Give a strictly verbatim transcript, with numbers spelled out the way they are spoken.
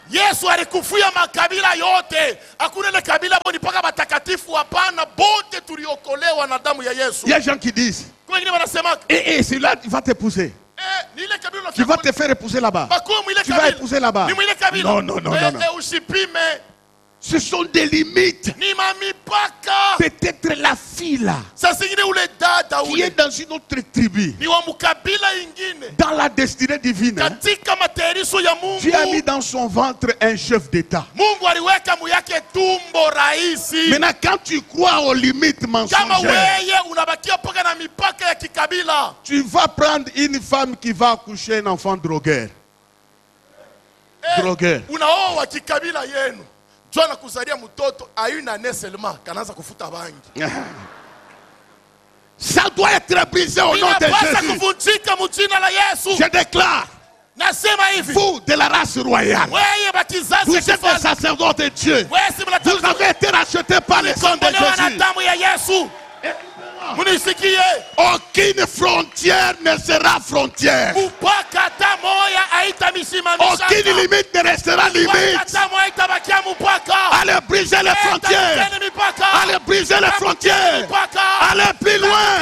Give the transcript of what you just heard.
Yesu alikufia makabila yote. Hakuna ile kabila boni paka batakatifu, hapana, bote tuliokolewa na damu ya Yesu. Il y a des gens qui disent, Kwa wengine wanasema, eh, eh, celui-là, il va t'épouser. eh, ni ile kabila Tu vas te faire épouser là-bas. Bakumu ile Tu vas kabila. épouser là-bas. Ni ile kabila. Non, non, non, non, non. Eh, usipime. Ce sont des limites. Ni mamipaka. Peut-être la fille là, Sasa ingine ule dada qui ule. est dans une autre tribu, Ni wa mukabila ingine. dans la destinée divine, hein, Katika matayarisho ya Dieu a mis Mungu. dans son ventre un chef d'État. Mungu aliweka muyake tumbo raisi. Maintenant, quand tu crois aux limites Kama mensongères, weye unabakia paka na mipaka ya kikabila. tu vas prendre une femme qui va accoucher un enfant drogueur. Eh, Drogueur. unaoa kikabila yenu. Jua na kuzalia mtoto ayuna neselma kanaanza kufuta bangi. Ça doit être brisé au nom de Inapasa Jésus. kuvunjika mjina la Yesu. Je déclare, Nasema hivi. vous de la race royale, Weye bakizazi vous ya êtes des kifalme. sacerdotes de Dieu. Weye si mnataka Vous avez été rachetés par le sang de kukombolewa na Jésus. damu ya Yesu. Munisikie. Aucune frontière ne sera frontière. Mpaka hata moya haitamisimamisha. Aucune limite ne restera Mpaka limite. hata moya haitabakia mpaka. Allez briser les frontières. Haitabakia mipaka. Allez briser les frontières. Mpaka. Allez plus loin.